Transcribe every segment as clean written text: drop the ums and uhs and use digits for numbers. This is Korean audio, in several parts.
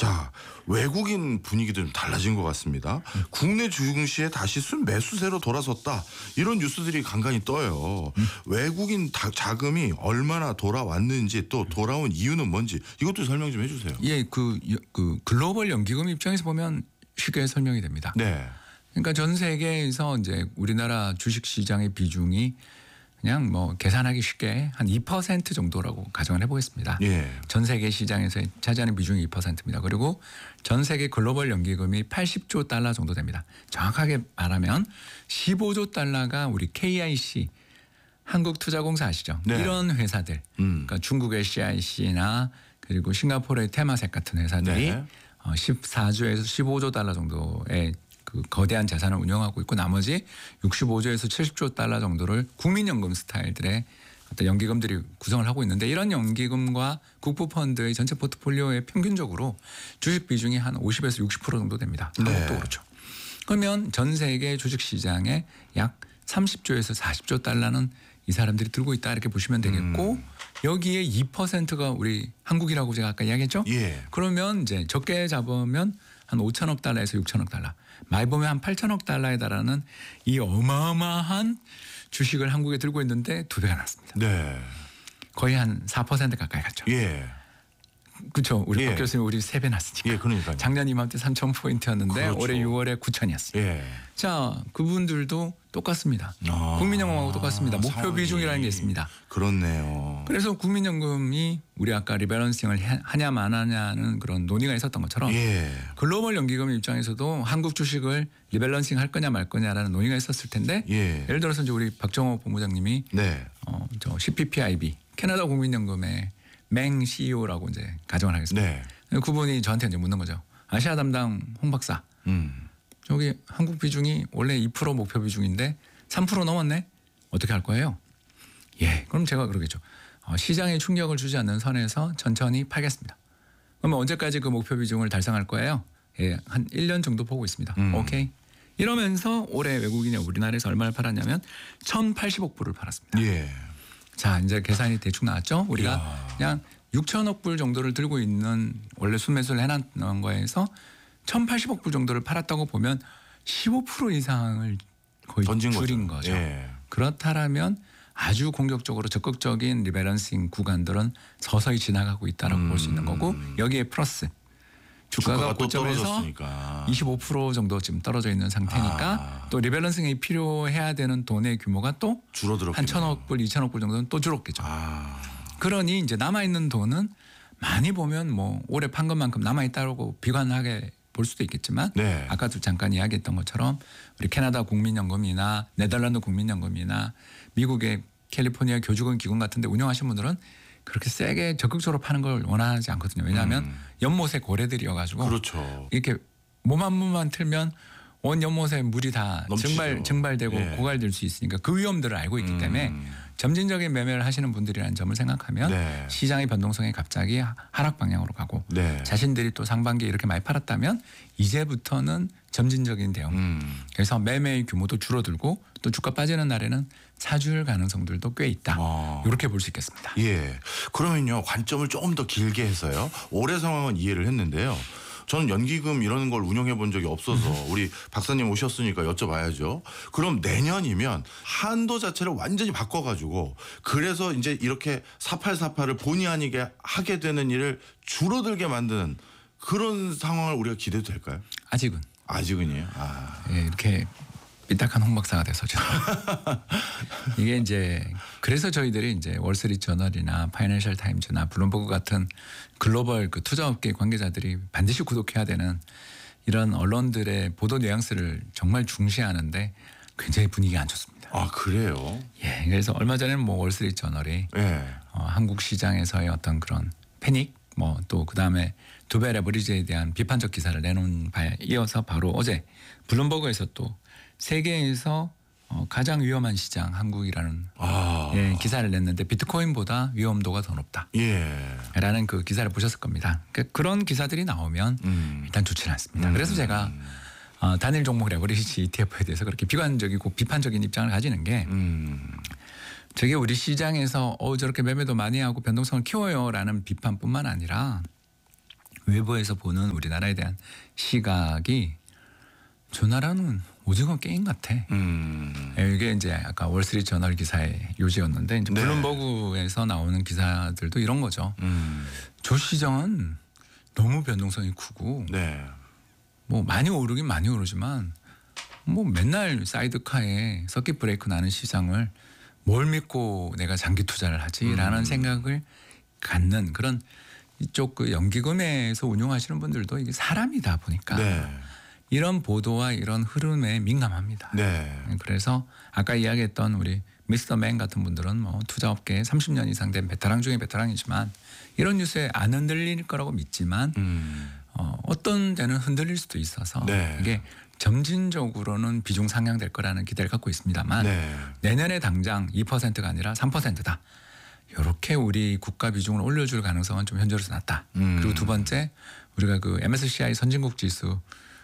자, 외국인 분위기도 좀 달라진 것 같습니다. 국내 주식시에 다시 순매수세로 돌아섰다. 이런 뉴스들이 간간히 떠요. 외국인 자금이 얼마나 돌아왔는지 또 돌아온 이유는 뭔지 이것도 설명 좀 해주세요. 예, 그 글로벌 연기금 입장에서 보면 쉽게 설명이 됩니다. 네. 그러니까 전 세계에서 이제 우리나라 주식 시장의 비중이 그냥 뭐 계산하기 쉽게 한 2% 정도라고 가정을 해보겠습니다. 예. 전 세계 시장에서 차지하는 비중이 2%입니다. 그리고 전 세계 글로벌 연기금이 80조 달러 정도 됩니다. 정확하게 말하면 15조 달러가 우리 KIC 한국투자공사 아시죠? 네. 이런 회사들, 그러니까 중국의 CIC나 그리고 싱가포르의 테마색 같은 회사들이 네. 14조에서 15조 달러 정도의 그 거대한 자산을 운영하고 있고 나머지 65조에서 70조 달러 정도를 국민연금 스타일들의 어떤 연기금들이 구성을 하고 있는데 이런 연기금과 국부펀드의 전체 포트폴리오의 평균적으로 주식 비중이 한 50에서 60% 정도 됩니다. 한국도 그렇죠. 그러면 전 세계 주식 시장에 약 30조에서 40조 달러는 이 사람들이 들고 있다 이렇게 보시면 되겠고 여기에 2%가 우리 한국이라고 제가 아까 이야기했죠. 예. 그러면 이제 적게 잡으면 한 5천억 달러에서 6천억 달러. 많이 보면 한 8천억 달러에 달하는 이 어마어마한 주식을 한국에 들고 있는데 2배가 났습니다. 네. 거의 한 4% 가까이 갔죠. 예. 그렇죠. 우리 예. 박 교수님 우리 3배 났으니까. 예, 그러니까요. 작년 이맘때 3,000포인트였는데 그렇죠. 올해 6월에 9,000이었어요. 예. 자, 그분들도 똑같습니다. 국민연금하고 똑같습니다. 목표 상황이. 비중이라는 게 있습니다. 그렇네요. 그래서 국민연금이 우리 아까 리밸런싱을 하냐 마냐는 그런 논의가 있었던 것처럼 예. 글로벌 연기금 입장에서도 한국 주식을 리밸런싱 할 거냐 말 거냐라는 논의가 있었을 텐데 예. 예를 들어서 이제 우리 박정호 본부장님이 네. 저 CPPIB 캐나다 국민연금의 맹 CEO라고 이제 가정을 하겠습니다. 네. 그분이 저한테 이제 묻는 거죠. 아시아 담당 홍 박사. 저기 한국 비중이 원래 2% 목표 비중인데 3% 넘었네. 어떻게 할 거예요? 예, 그럼 제가 그러겠죠. 시장에 충격을 주지 않는 선에서 천천히 팔겠습니다. 그러면 언제까지 그 목표 비중을 달성할 거예요? 예, 한 1년 정도 보고 있습니다. 오케이. 이러면서 올해 외국인이 우리나라에서 얼마를 팔았냐면 1,080억 불을 팔았습니다. 예. 자, 이제 계산이 대충 나왔죠? 우리가 그냥 6천억 불 정도를 들고 있는 원래 순매수를 해놨는 거에서 1,080억 불 정도를 팔았다고 보면 15% 이상을 거의 줄인 거죠. 예. 그렇다라면 아주 공격적으로 적극적인 리밸런싱 구간들은 서서히 지나가고 있다라고 볼 수 있는 거고 여기에 플러스 주가가 또 고점에서 떨어졌으니까. 25% 정도 지금 떨어져 있는 상태니까 또 리밸런싱이 필요해야 되는 돈의 규모가 또 줄어들었겠네요. 한 1,000억 불, 2,000억 불 정도는 또 줄었겠죠. 그러니 이제 남아있는 돈은 많이 보면 뭐 올해 판 것만큼 남아있다고 비관하게 볼 수도 있겠지만 네. 아까도 잠깐 이야기했던 것처럼 우리 캐나다 국민연금이나 네덜란드 국민연금이나 미국의 캘리포니아 교주금 기금 같은 데 운영하시는 분들은 그렇게 세게 적극적으로 파는 걸 원하지 않거든요. 왜냐하면 연못의 고래들이어가지고 그렇죠. 이렇게 몸 한 번만 틀면 온 연못에 물이 다 넘치죠. 증발되고 예. 고갈될 수 있으니까 그 위험들을 알고 있기 때문에 점진적인 매매를 하시는 분들이라는 점을 생각하면 네. 시장의 변동성이 갑자기 하락 방향으로 가고 네. 자신들이 또 상반기에 이렇게 많이 팔았다면 이제부터는 점진적인 대응. 그래서 매매의 규모도 줄어들고 또 주가 빠지는 날에는 사줄 가능성들도 꽤 있다. 이렇게 볼 수 있겠습니다. 예. 그러면요 관점을 조금 더 길게 해서요. 올해 상황은 이해를 했는데요. 저는 연기금 이런 걸 운영해 본 적이 없어서 우리 박사님 오셨으니까 여쭤봐야죠. 그럼 내년이면 한도 자체를 완전히 바꿔가지고 그래서 이제 이렇게 4848을 본의 아니게 하게 되는 일을 줄어들게 만드는 그런 상황을 우리가 기대도 될까요? 아직은요. 예, 이렇게 삐딱한 홍 박사가 돼서죠. 이게 이제 그래서 저희들이 이제 월스트리트 저널이나 파이낸셜 타임즈나 블룸버그 같은 글로벌 그 투자업계 관계자들이 반드시 구독해야 되는 이런 언론들의 보도 뉘앙스를 정말 중시하는데 굉장히 분위기가 안 좋습니다. 아 그래요? 예, 그래서 얼마 전에는 뭐 월스트리트 저널이 예. 한국 시장에서의 어떤 그런 패닉 뭐 또 그다음에 두배 레버리지에 대한 비판적 기사를 내놓은 바에 이어서 바로 어제 블룸버그에서 또 세계에서 가장 위험한 시장 한국이라는 예, 기사를 냈는데 비트코인보다 위험도가 더 높다. 예. 라는 그 기사를 보셨을 겁니다. 그러니까 그런 기사들이 나오면 일단 좋지는 않습니다. 그래서 제가 단일 종목 레버리지 ETF에 대해서 그렇게 비관적이고 비판적인 입장을 가지는 게 저게 우리 시장에서 저렇게 매매도 많이 하고 변동성을 키워요라는 비판뿐만 아니라 외부에서 보는 우리나라에 대한 시각이 저 나라는 오징어 게임 같아. 이게 이제 아까 월스트리트 저널 기사의 요지였는데 이제 네. 블룸버그에서 나오는 기사들도 이런 거죠. 저 시장은 너무 변동성이 크고 네. 뭐 많이 오르긴 많이 오르지만 뭐 맨날 사이드카에 서킷 브레이크 나는 시장을 뭘 믿고 내가 장기 투자를 하지라는 생각을 갖는 그런 이쪽 그 연기금에서 운용하시는 분들도 이게 사람이다 보니까 네. 이런 보도와 이런 흐름에 민감합니다. 네. 그래서 아까 이야기했던 우리 미스터 맨 같은 분들은 뭐 투자업계에 30년 이상 된 베테랑 중에 베테랑이지만 이런 뉴스에 안 흔들릴 거라고 믿지만 어떤 데는 흔들릴 수도 있어서 네. 이게 점진적으로는 비중 상향될 거라는 기대를 갖고 있습니다만 네. 내년에 당장 2%가 아니라 3%다. 이렇게 우리 국가 비중을 올려줄 가능성은 좀 현재로서 낮다. 그리고 두 번째 우리가 그 MSCI 선진국 지수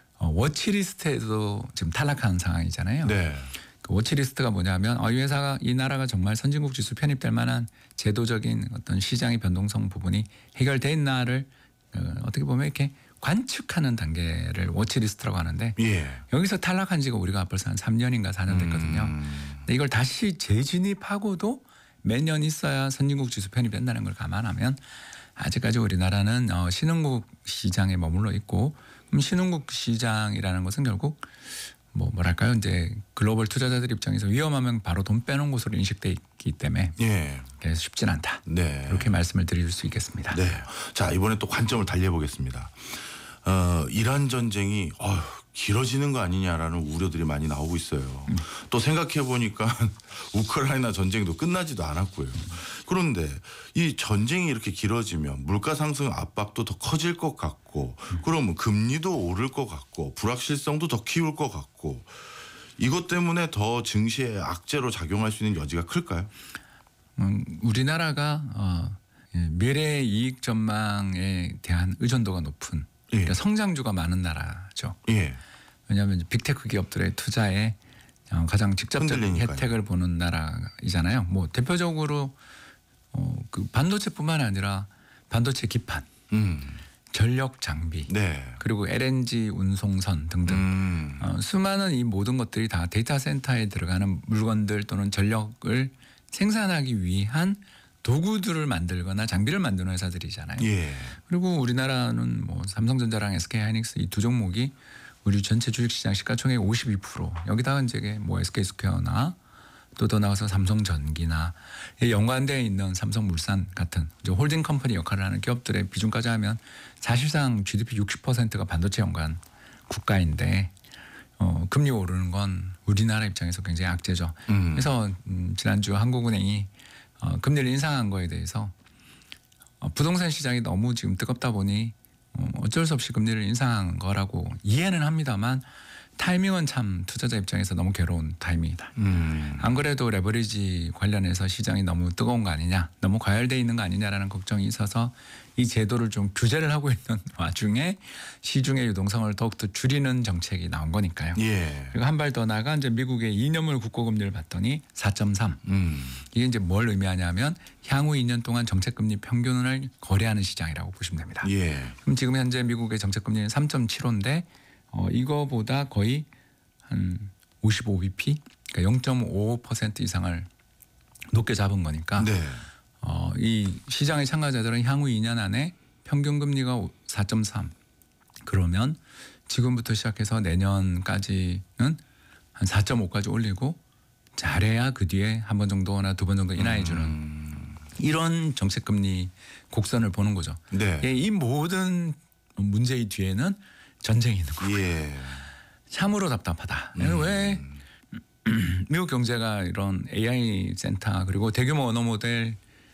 워치리스트에도 지금 탈락한 상황이잖아요. 네. 그 워치리스트가 뭐냐면 이 회사가 이 나라가 정말 선진국 지수 편입될 만한 제도적인 어떤 시장의 변동성 부분이 해결돼 있나를 어떻게 보면 이렇게 관측하는 단계를 워치리스트라고 하는데 예. 여기서 탈락한 지가 우리가 벌써 한 3년인가 4년 됐거든요. 근데 이걸 다시 재진입하고도 매년 있어야 선진국 지수 편입된다는 걸 감안하면 아직까지 우리나라는 신흥국 시장에 머물러 있고 그럼 신흥국 시장이라는 것은 결국 뭐랄까요 이제 글로벌 투자자들 입장에서 위험하면 바로 돈 빼놓은 곳으로 인식돼 있기 때문에 예. 그래서 쉽진 않다. 네. 이렇게 말씀을 드릴 수 있겠습니다. 네. 자, 이번에 또 관점을 달리해보겠습니다. 이란 전쟁이 길어지는 거 아니냐라는 우려들이 많이 나오고 있어요. 또 생각해보니까 우크라이나 전쟁도 끝나지도 않았고요. 그런데 이 전쟁이 이렇게 길어지면 물가 상승 압박도 더 커질 것 같고 그러면 금리도 오를 것 같고 불확실성도 더 키울 것 같고 이것 때문에 더 증시에 악재로 작용할 수 있는 여지가 클까요? 우리나라가 미래 이익 전망에 대한 의존도가 높은 그러니까 성장주가 많은 나라죠. 예. 왜냐하면 빅테크 기업들의 투자에 가장 직접적인 흔들리니까요. 혜택을 보는 나라이잖아요. 뭐 대표적으로 그 반도체뿐만 아니라 반도체 기판, 전력 장비, 네. 그리고 LNG 운송선 등등 수많은 이 모든 것들이 다 데이터 센터에 들어가는 물건들 또는 전력을 생산하기 위한 도구들을 만들거나 장비를 만드는 회사들이잖아요. 예. 그리고 우리나라는 뭐 삼성전자랑 SK하이닉스 이 두 종목이 우리 전체 주식시장 시가총액 52% 여기다가 이제 뭐 SK스퀘어나 또 더 나가서 삼성전기나 연관되어 있는 삼성물산 같은 홀딩 컴퍼니 역할을 하는 기업들의 비중까지 하면 사실상 GDP 60%가 반도체 연관 국가인데 금리 오르는 건 우리나라 입장에서 굉장히 악재죠. 그래서 지난주 한국은행이 금리를 인상한 거에 대해서 부동산 시장이 너무 지금 뜨겁다 보니 어쩔 수 없이 금리를 인상한 거라고 이해는 합니다만 타이밍은 참 투자자 입장에서 너무 괴로운 타이밍이다. 안 그래도 레버리지 관련해서 시장이 너무 뜨거운 거 아니냐, 너무 과열돼 있는 거 아니냐라는 걱정이 있어서 이 제도를 좀 규제를 하고 있는 와중에 시중의 유동성을 더욱더 줄이는 정책이 나온 거니까요. 예. 그리고 한 발 더 나가 이제 미국의 2년물 국고금리를 봤더니 4.3. 이게 이제 뭘 의미하냐면 향후 2년 동안 정책금리 평균을 거래하는 시장이라고 보시면 됩니다. 예. 그럼 지금 현재 미국의 정책금리는 3.75인데 이거보다 거의 한 55bp, 그러니까 0.5% 이상을 높게 잡은 거니까 네. 이 시장의 참가자들은 향후 2년 안에 평균 금리가 4.3 그러면 지금부터 시작해서 내년까지는 한 4.5까지 올리고 잘해야 그 뒤에 한 번 정도나 두 번 정도 인하해 주는 이런 정책금리 곡선을 보는 거죠. 네. 이 모든 문제의 뒤에는 전쟁이 있는 거예요. 예. 참으로 답답하다. 왜 미국 경제가 이런 AI 센터 그리고 대규모 언어 모델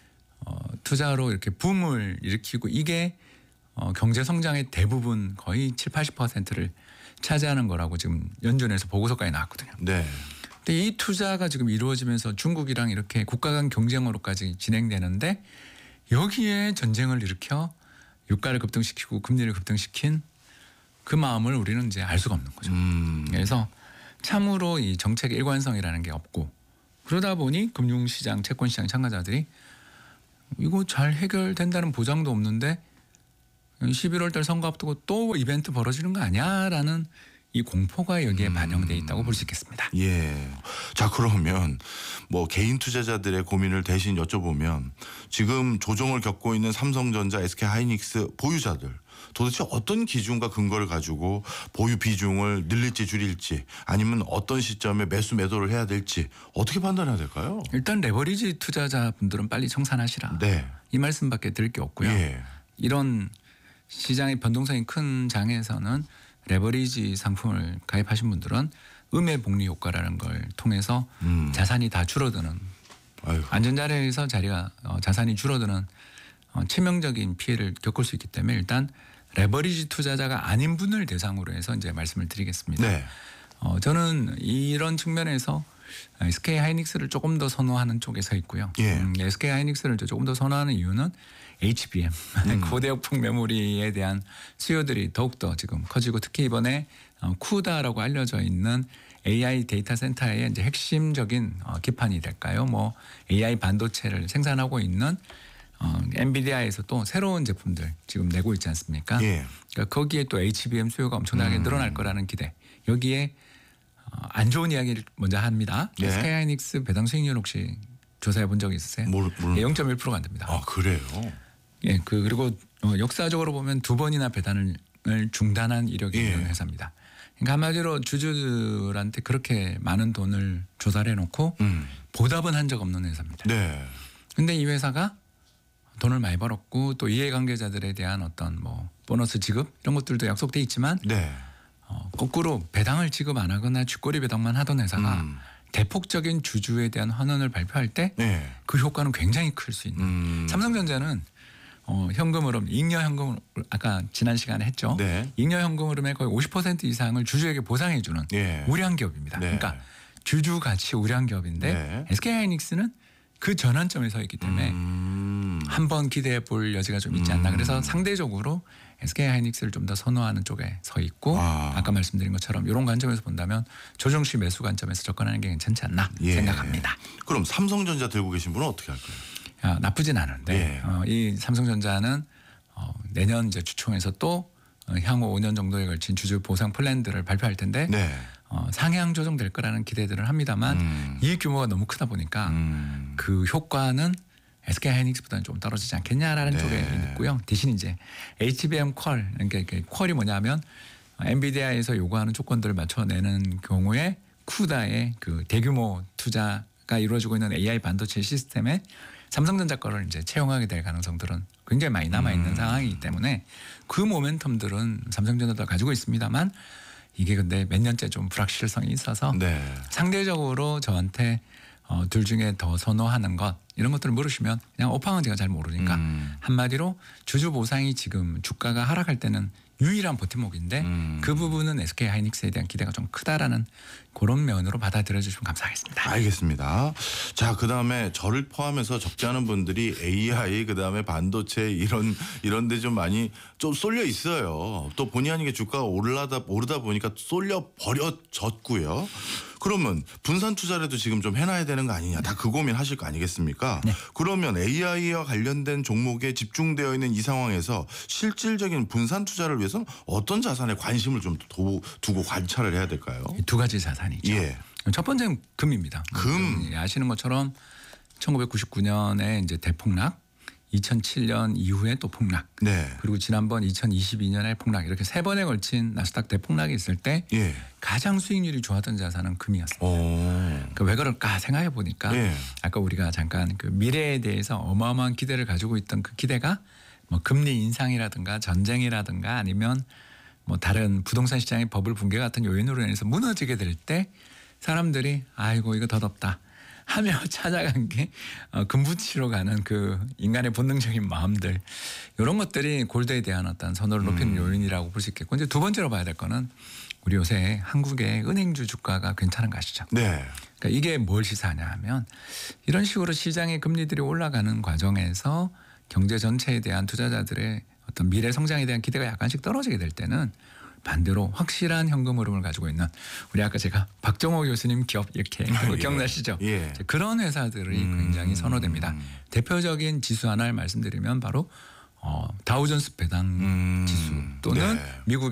투자로 이렇게 붐을 일으키고 이게 경제 성장의 대부분 거의 7, 80%를 차지하는 거라고 지금 연준에서 보고서까지 나왔거든요. 네. 근데 이 투자가 지금 이루어지면서 중국이랑 이렇게 국가 간 경쟁으로까지 진행되는데 여기에 전쟁을 일으켜 유가를 급등시키고 금리를 급등시킨 그 마음을 우리는 이제 알 수가 없는 거죠. 그래서 참으로 이 정책의 일관성이라는 게 없고 그러다 보니 금융시장, 채권시장 참가자들이 이거 잘 해결된다는 보장도 없는데 11월 달 선거 앞두고 또 이벤트 벌어지는 거 아니야라는 이 공포가 여기에 반영돼 있다고 볼 수 있겠습니다. 예. 자, 그러면 뭐 개인 투자자들의 고민을 대신 여쭤보면 지금 조정을 겪고 있는 삼성전자, SK하이닉스 보유자들 도대체 어떤 기준과 근거를 가지고 보유 비중을 늘릴지 줄일지 아니면 어떤 시점에 매수 매도를 해야 될지 어떻게 판단해야 될까요? 일단 레버리지 투자자분들은 빨리 청산하시라. 네. 이 말씀밖에 드릴 게 없고요. 예. 이런 시장의 변동성이 큰 장에서는 레버리지 상품을 가입하신 분들은 음의 복리 효과라는 걸 통해서 자산이 다 줄어드는 아유. 안전자리에서 자산이 줄어드는 치명적인 피해를 겪을 수 있기 때문에 일단 레버리지 투자자가 아닌 분을 대상으로 해서 이제 말씀을 드리겠습니다. 네. 저는 이런 측면에서 SK하이닉스를 조금 더 선호하는 쪽에 서 있고요. 예. SK하이닉스를 조금 더 선호하는 이유는 HBM 고대역폭 메모리에 대한 수요들이 더욱더 지금 커지고 특히 이번에 쿠다라고 알려져 있는 AI 데이터 센터의 이제 핵심적인 기판이 될까요? 뭐 AI 반도체를 생산하고 있는 엔비디아에서 또 새로운 제품들 지금 내고 있지 않습니까? 예. 그러니까 거기에 또 HBM 수요가 엄청나게 늘어날 거라는 기대. 여기에 안 좋은 이야기를 먼저 합니다. 네. SK하이닉스 배당 수익률 혹시 조사해 본 적이 있으세요? 0.1%가 안 됩니다. 아, 그래요? 예, 그리고 역사적으로 보면 2번이나 배당을 중단한 이력이 예. 있는 회사입니다. 그러니까 한마디로 주주들한테 그렇게 많은 돈을 조달해 놓고 보답은 한 적 없는 회사입니다. 네. 근데 이 회사가 돈을 많이 벌었고 또 이해관계자들에 대한 어떤 뭐 보너스 지급 이런 것들도 약속돼 있지만 네. 거꾸로 배당을 지급 안 하거나 쥐꼬리 배당만 하던 회사가 대폭적인 주주에 대한 환원을 발표할 때 그 네. 효과는 굉장히 클 수 있는. 삼성전자는 현금 흐름, 잉여 현금 아까 지난 시간에 했죠. 네. 잉여 현금 흐름의 거의 50% 이상을 주주에게 보상해 주는 예. 우량 기업입니다. 네. 그러니까 주주 가치 우량 기업인데 네. SK하이닉스는 그 전환점에 서 있기 때문에 한번 기대해 볼 여지가 좀 있지 않나. 그래서 상대적으로 SK하이닉스를 좀 더 선호하는 쪽에 서 있고 아까 말씀드린 것처럼 이런 관점에서 본다면 조정 시 매수 관점에서 접근하는 게 괜찮지 않나 예. 생각합니다. 그럼 삼성전자 들고 계신 분은 어떻게 할까요? 나쁘진 않은데 예. 이 삼성전자는 내년 이제 주총에서 또 향후 5년 정도에 걸친 주주 보상 플랜들을 발표할 텐데 네. 상향 조정될 거라는 기대들을 합니다만 이익 규모가 너무 크다 보니까 그 효과는 SK하이닉스보다는 좀 떨어지지 않겠냐라는 네. 쪽에 있고요. 대신 이제 HBM 퀄, 그러니까 퀄이 뭐냐면 엔비디아에서 요구하는 조건들을 맞춰내는 경우에 쿠다의 그 대규모 투자가 이루어지고 있는 AI 반도체 시스템에 삼성전자 거를 이제 채용하게 될 가능성들은 굉장히 많이 남아 있는 상황이기 때문에 그 모멘텀들은 삼성전자도 가지고 있습니다만 이게 근데 몇 년째 좀 불확실성이 있어서 네. 상대적으로 저한테 둘 중에 더 선호하는 것 이런 것들을 물으시면 그냥 오팡은 제가 잘 모르니까 한마디로 주주 보상이 지금 주가가 하락할 때는 유일한 버팀목인데 그 부분은 SK하이닉스에 대한 기대가 좀 크다라는 그런 면으로 받아들여 주시면 감사하겠습니다. 알겠습니다. 자, 그다음에 저를 포함해서 적지 않은 분들이 AI 그다음에 반도체 이런 데 좀 많이 좀 쏠려 있어요. 또 본의 아니게 주가가 오르다 보니까 쏠려 버려졌고요. 그러면 분산 투자라도 지금 좀 해놔야 되는 거 아니냐. 다 그 고민 하실 거 아니겠습니까? 네. 그러면 AI와 관련된 종목에 집중되어 있는 이 상황에서 실질적인 분산 투자를 위해서는 어떤 자산에 관심을 좀 두고 관찰을 해야 될까요? 두 가지 자산이죠. 예. 첫 번째는 금입니다. 금. 아시는 것처럼 1999년에 이제 대폭락, 2007년 이후에 또 폭락, 네. 그리고 지난번 2022년에 폭락 이렇게 세 번에 걸친 나스닥 대폭락이 있을 때 예. 가장 수익률이 좋았던 자산은 금이었습니다. 그러니까 왜 그럴까 생각해 보니까 예. 아까 우리가 잠깐 그 미래에 대해서 어마어마한 기대를 가지고 있던 그 기대가 뭐 금리 인상이라든가 전쟁이라든가 아니면 뭐 다른 부동산 시장의 버블 붕괴 같은 요인으로 인해서 무너지게 될 때 사람들이 아이고 이거 더덥다 하며 찾아간 게 금붙이로 가는 그 인간의 본능적인 마음들 이런 것들이 골드에 대한 어떤 선호를 높이는 요인이라고 볼 수 있겠고 이제 두 번째로 봐야 될 거는 우리 요새 한국의 은행주 주가가 괜찮은 거 아시죠? 네. 그러니까 이게 뭘 시사하냐 하면 이런 식으로 시장의 금리들이 올라가는 과정에서 경제 전체에 대한 투자자들의 어떤 미래 성장에 대한 기대가 약간씩 떨어지게 될 때는 반대로 확실한 현금 흐름을 가지고 있는 우리 아까 제가 박정호 교수님 기업 이렇게 예. 기억나시죠? 예. 그런 회사들이 굉장히 선호됩니다. 대표적인 지수 하나를 말씀드리면 바로 다우존스 배당 지수 또는 네. 미국